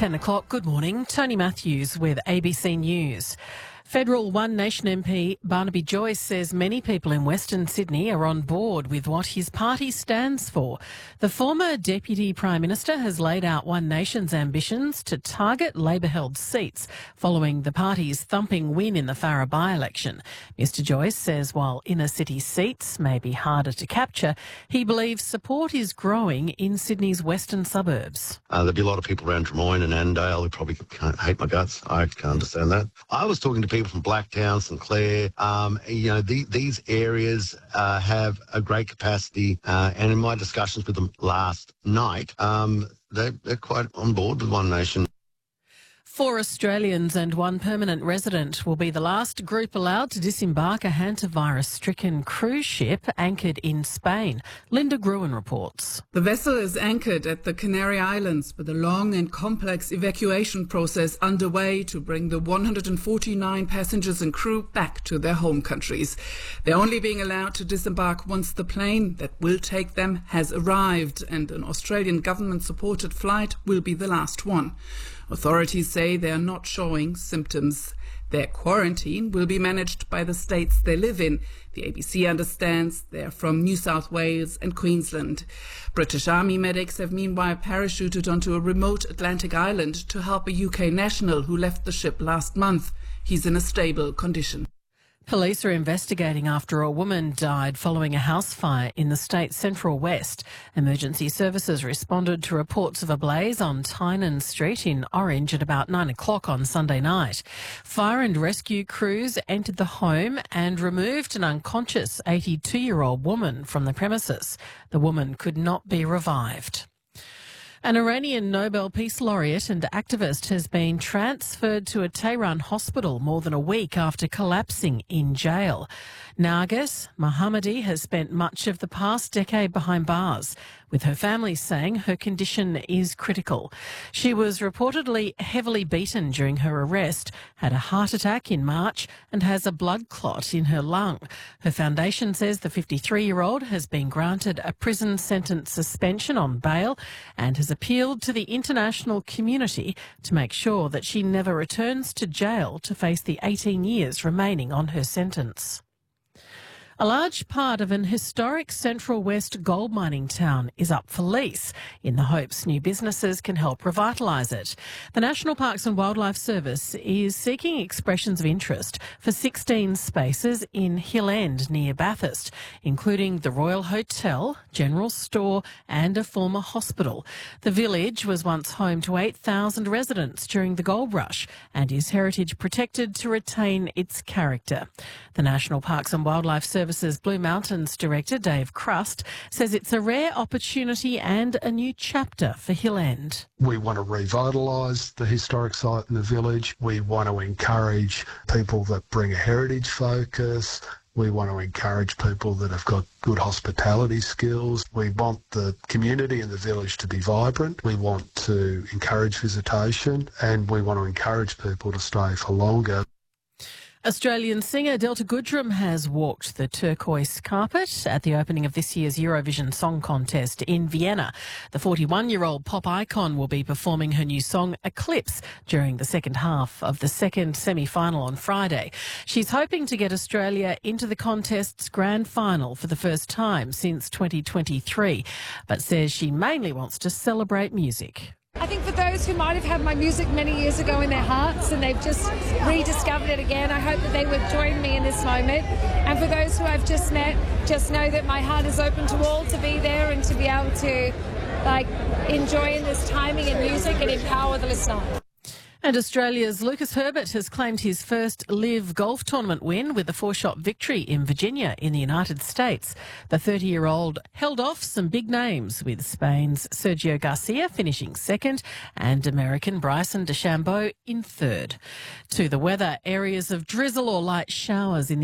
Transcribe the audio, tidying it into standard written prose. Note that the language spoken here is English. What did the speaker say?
10 o'clock. Good morning. Tony Matthews with ABC News. Federal One Nation MP Barnaby Joyce says many people in Western Sydney are on board with what his party stands for. The former Deputy Prime Minister has laid out One Nation's ambitions to target Labor-held seats following the party's thumping win in the Farrer by-election. Mr Joyce says while inner city seats may be harder to capture, he believes support is growing in Sydney's western suburbs. There'll be a lot of people around Drummoyne and Annandale who probably can't hate my guts. I can't understand that. I was talking to people from Blacktown, St Clair. These areas have a great capacity, and in my discussions with them last night, they're quite on board with One Nation. 4 Australians and 1 permanent resident will be the last group allowed to disembark a hantavirus-stricken cruise ship anchored in Spain. Linda Gruen reports. The vessel is anchored at the Canary Islands with a long and complex evacuation process underway to bring the 149 passengers and crew back to their home countries. They're only being allowed to disembark once the plane that will take them has arrived, and an Australian government-supported flight will be the last one. Authorities say they are not showing symptoms. Their quarantine will be managed by the states they live in. The ABC understands they're from New South Wales and Queensland. British Army medics have meanwhile parachuted onto a remote Atlantic island to help a UK national who left the ship last month. He's in a stable condition. Police are investigating after a woman died following a house fire in the state's central west. Emergency services responded to reports of a blaze on Tynan Street in Orange at about 9 o'clock on Sunday night. Fire and rescue crews entered the home and removed an unconscious 82-year-old woman from the premises. The woman could not be revived. An Iranian Nobel Peace Laureate and activist has been transferred to a Tehran hospital more than a week after collapsing in jail. Narges Mohammadi has spent much of the past decade behind bars, with her family saying her condition is critical. She was reportedly heavily beaten during her arrest, had a heart attack in March and has a blood clot in her lung. Her foundation says the 53-year-old has been granted a prison sentence suspension on bail and has appealed to the international community to make sure that she never returns to jail to face the 18 years remaining on her sentence. A large part of an historic Central West gold mining town is up for lease in the hopes new businesses can help revitalise it. The National Parks and Wildlife Service is seeking expressions of interest for 16 spaces in Hill End near Bathurst, including the Royal Hotel, General Store and a former hospital. The village was once home to 8,000 residents during the gold rush and is heritage protected to retain its character. The National Parks and Wildlife Service's Blue Mountains Director Dave Crust says it's a rare opportunity and a new chapter for Hill End. We want to revitalise the historic site in the village. We want to encourage people that bring a heritage focus. We want to encourage people that have got good hospitality skills. We want the community and the village to be vibrant. We want to encourage visitation and we want to encourage people to stay for longer. Australian singer Delta Goodrem has walked the turquoise carpet at the opening of this year's Eurovision Song Contest in Vienna. The 41-year-old pop icon will be performing her new song Eclipse during the second half of the second semi-final on Friday. She's hoping to get Australia into the contest's grand final for the first time since 2023, but says she mainly wants to celebrate music. I think for those who might have had my music many years ago in their hearts and they've just rediscovered it again, I hope that they would join me in this moment. And for those who I've just met, just know that my heart is open to all to be there and to be able to enjoy in this timing and music and empower the listener. And Australia's Lucas Herbert has claimed his first LIV golf tournament win with a 4-shot victory in Virginia in the United States. The 30-year-old held off some big names, with Spain's Sergio Garcia finishing second and American Bryson DeChambeau in third. To the weather, areas of drizzle or light showers in the